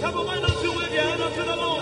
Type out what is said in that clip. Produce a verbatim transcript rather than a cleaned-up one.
have a mind to again unto the Lord.